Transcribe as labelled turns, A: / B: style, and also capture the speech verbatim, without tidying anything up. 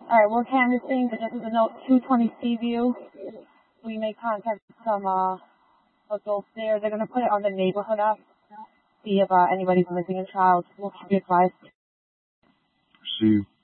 A: Alright, we're canvassing, but this is a note two twenty Seaview. We may contact some uh adults there. They're gonna put it on the neighborhood app. See if uh, anybody's missing a child. We'll keep you advised.
B: See you.